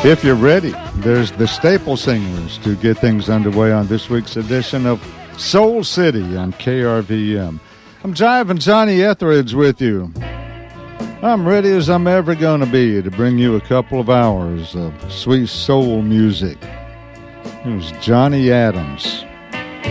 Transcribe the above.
If you're ready, there's the Staple Singers to get things underway on this week's edition of Soul City on KRVM. I'm Jiving Johnny Etheridge with you. I'm ready as I'm ever going to be to bring you a couple of hours of sweet soul music. It was Johnny Adams.